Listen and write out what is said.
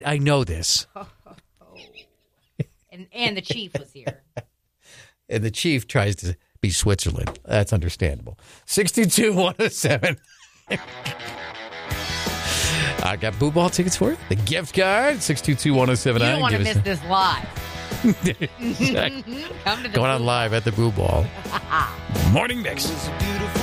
I know this. And the chief was here. And the chief tries to be Switzerland. That's understandable. 622-107. I got Boo Ball tickets for you. The gift card, 622-1079. You don't want to miss this live. Come to the going on live at the Boo Ball. Morning Mix.